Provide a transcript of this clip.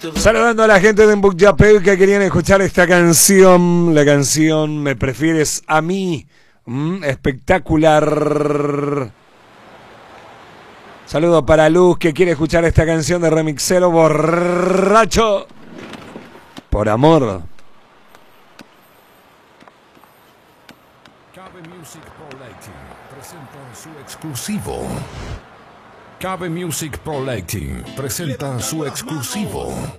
Saludando a la gente de Mbukyape que querían escuchar esta canción. La canción Me Prefieres a Mí. Espectacular. Saludo para Luz que quiere escuchar esta canción de Remixero Borracho. Por amor. Cabe Music Pro Lighting presenta su exclusivo. Cabe Music Pro Lighting presenta su exclusivo.